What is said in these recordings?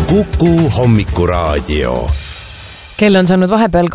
Kuku hommikuraadio. Kell on saanud vahepeal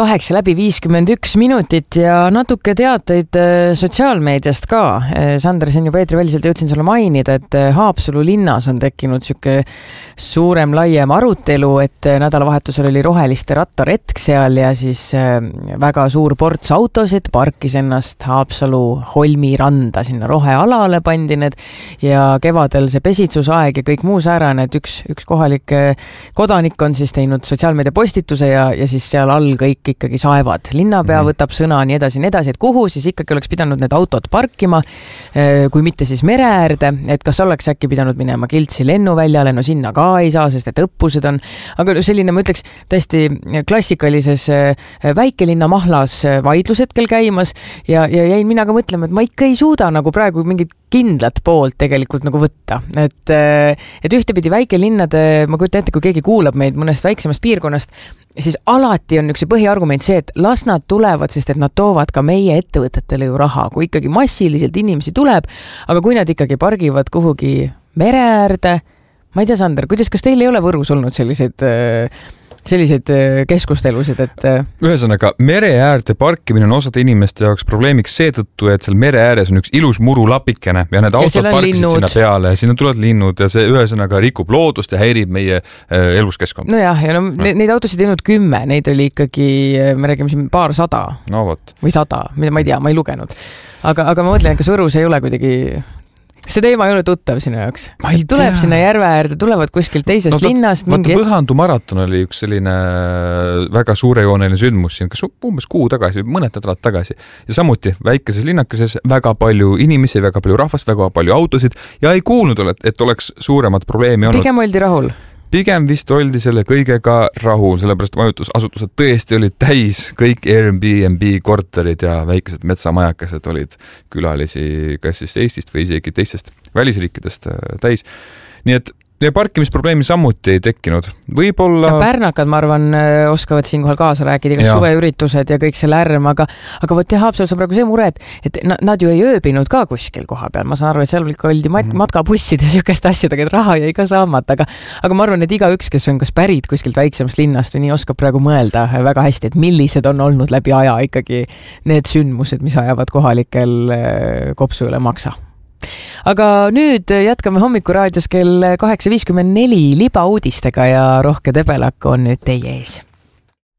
8:51 minutit ja natuke teateid sotsiaalmeediast ka. Sander, siin juba eetriväliselt jõudsin sulle mainida, et Haapsalu linnas on tekkinud siuke suurem, laiem arutelu, et nädalavahetusel oli roheliste rattaretk seal ja siis väga suur ports autosid parkis ennast Haapsalu Holmi randa, sinna rohealale pandi need ja kevadel see pesitsusaeg ja kõik muu säärane, et üks kohalik kodanik on siis teinud sotsiaalmeedia postituse ja siis seal all kõik ikkagi saevad. Linnapea võtab sõna nii edasi, et kuhu siis ikkagi oleks pidanud need autod parkima, kui mitte siis mere äärde, et kas oleks äkki pidanud minema Kiltsi lennuväljale, no sinna ka ei saa, sest et õppused on, aga selline, ma ütleks, täiesti klassikalises väikelinna mahlas vaidlus hetkel käimas ja jäin mina ka mõtlema, et ma ikka ei suuda nagu praegu mingit kindlat poolt tegelikult nagu võtta. Et ühtepidi väikelinnade, ma kujutan ette, kui keegi kuulab meid mõnest väiksemast piirkonnast, siis alati on üks põhiargument see, et las nad tulevad, sest et nad toovad ka meie ettevõtetele ju raha, kui ikkagi massiliselt inimesi tuleb, aga kui nad ikkagi pargivad kuhugi mere äärde, ma ei tea, Sander, kas teil ei ole Võrus olnud selliseid keskustelusid, et... Ühesõnaga, mere äärde parkimine on osade inimeste jaoks probleemiks seetõttu, et seal mere ääres on üks ilus murulapikene ja need autod parkisid sinna peale ja sinna tulevad linnud ja see ühesõnaga rikub loodust ja häirib meie eluskeskkonda. Nojah, ja neid autosid ei olnud 10, neid oli ikkagi, me räägime siin paarsada. No vot. Või 100, mida ma ei tea, ma ei lugenud. Aga ma mõtlen, kas Võrus ei ole kuidagi... See teema ei ole tuttav sinu jaoks. Tuleb sinna järve äärde, tulevad kuskilt teisest linnast. Võhandu maraton oli üks selline väga suurejooneline sündmus siin, kas umbes kuu tagasi, mõned nädalad tagasi. Ja samuti väikeses linnakeses väga palju inimesi, väga palju rahvast, väga palju autosid ja ei kuulnud, et oleks suuremat probleemi olnud. Pigem oldi rahul. Pigem vist oldi selle kõigega rahul, sellepärast majutusasutused tõesti olid täis, kõik Airbnb korterid ja väikesed metsamajakesed olid külalisi kas siis Eestist või isegi teistest välisriikidest täis. Nii et parkimisprobleemi samuti ei tekkinud. Võib-olla... Pärnakad, ma arvan, oskavad siinkohal kaasa rääkida, kas suveüritused ja kõik see lärm, aga võt ja Haapsalus on praegu see mure, et nad ju ei ööbinud ka kuskil koha peal. Ma saan aru, et seal oldi matkabussid ja siukest asjadega, et raha jäi ka saamata, aga ma arvan, et igaüks, kes on kas pärit kuskilt väiksemast linnast või nii, oskab praegu mõelda väga hästi, et millised on olnud läbi aja ikkagi need sündmused, mis ajavad kohalikel kopsu üle maksa. Aga nüüd jätkame hommikuraadios kell 8:54 libauudistega ja Rohke Debelak on nüüd teie ees.